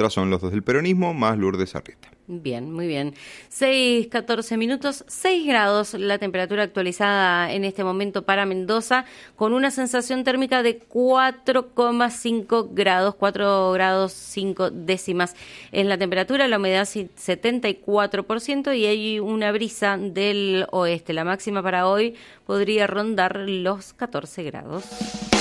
contra son los dos del peronismo más Lourdes Arrieta. Bien, muy bien. 6:14 minutos, 6 grados la temperatura actualizada en este momento para Mendoza, con una sensación térmica de 4,5 grados, 4 grados 5 décimas es la temperatura, la humedad 74% y hay una brisa del oeste. La máxima para hoy podría rondar los 14 grados.